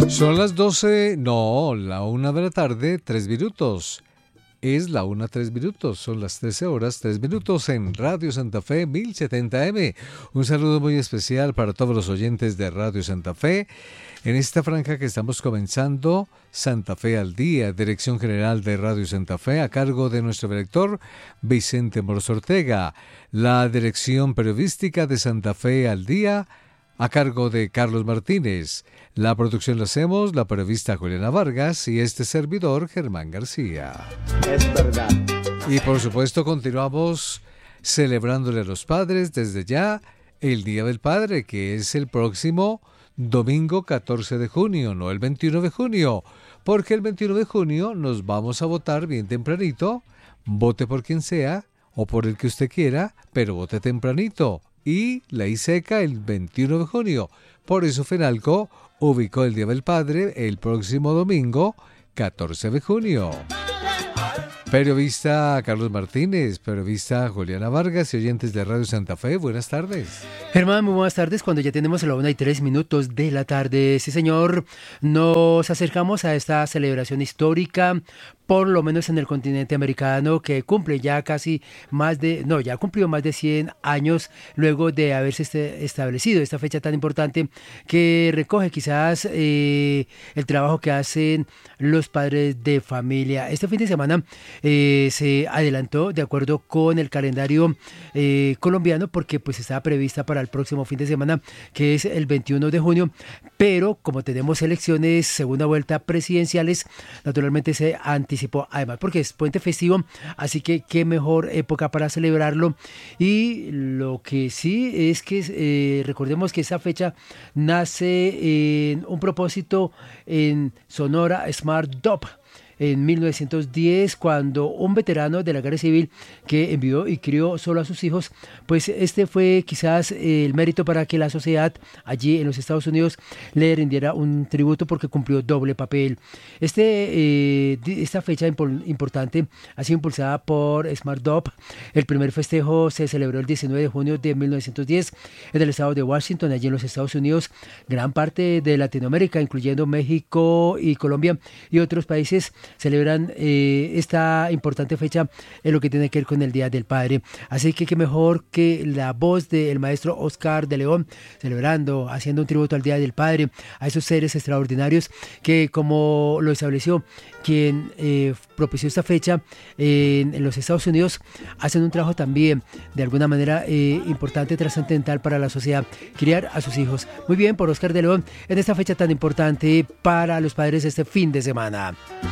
Son las 12, no, la 1 de la tarde, 3 minutos. Es la 1, 3 minutos, son las 13 horas, 3 minutos en Radio Santa Fe 1070M. Un saludo muy especial para todos los oyentes de Radio Santa Fe. En esta franja que estamos comenzando, Santa Fe al Día, Dirección General de Radio Santa Fe, a cargo de nuestro director Vicente Moros Ortega. La dirección periodística de Santa Fe al Día, a cargo de Carlos Martínez. La producción la hacemos la periodista Juliana Vargas y este servidor Germán García. Es verdad. Y por supuesto continuamos celebrándole a los padres desde ya el Día del Padre, que es el próximo domingo 14 de junio, no el 21 de junio, porque el 21 de junio nos vamos a votar bien tempranito. Vote por quien sea o por el que usted quiera, pero vote tempranito. Y ley seca el 21 de junio. Por eso FENALCO ubicó el Día del Padre el próximo domingo 14 de junio. Periodista Carlos Martínez, periodista Juliana Vargas y oyentes de Radio Santa Fe, buenas tardes. Germán, muy buenas tardes, cuando ya tenemos la 1:03 de la tarde. Sí, señor, nos acercamos a esta celebración histórica, por lo menos en el continente americano, que cumple ya casi ya cumplió más de 100 años luego de haberse establecido esta fecha tan importante que recoge quizás el trabajo que hacen los padres de familia. Este fin de semana se adelantó de acuerdo con el calendario colombiano, porque pues estaba prevista para el próximo fin de semana, que es el 21 de junio, pero como tenemos elecciones, segunda vuelta presidenciales, naturalmente se anticipó, además porque es puente festivo, así que qué mejor época para celebrarlo. Y lo que sí es que recordemos que esa fecha nace en un propósito en Sonora Smart Dub, en 1910, cuando un veterano de la guerra civil que envió y crió solo a sus hijos, pues este fue quizás el mérito para que la sociedad allí en los Estados Unidos le rindiera un tributo, porque cumplió doble papel. Esta fecha importante ha sido impulsada por Smart Dub. El primer festejo se celebró el 19 de junio de 1910 en el estado de Washington, allí en los Estados Unidos. Gran parte de Latinoamérica, incluyendo México y Colombia y otros países, celebran esta importante fecha en lo que tiene que ver con el Día del Padre. Así que qué mejor que la voz del maestro Oscar de León, haciendo un tributo al Día del Padre, a esos seres extraordinarios que, como lo estableció quien propició esta fecha en los Estados Unidos, hacen un trabajo también de alguna manera importante, trascendental para la sociedad: criar a sus hijos. Muy bien por Oscar de León en esta fecha tan importante para los padres este fin de semana.